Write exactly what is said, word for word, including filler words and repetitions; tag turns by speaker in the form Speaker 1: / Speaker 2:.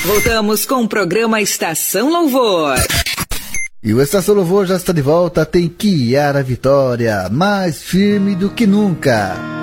Speaker 1: Voltamos com o programa Estação Louvor.
Speaker 2: E o Estação Louvor já está de volta, tem Kiara Vitória, mais firme do que nunca.